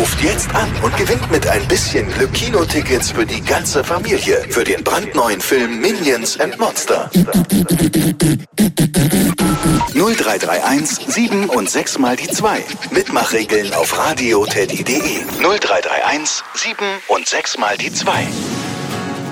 Ruft jetzt an und gewinnt mit ein bisschen Glück Kinotickets für die ganze Familie für den brandneuen Film Minions and Monster. 0331 7 und 6 mal die 2. Mitmachregeln auf radioteddy.de. 0331 7 und 6 mal die 2.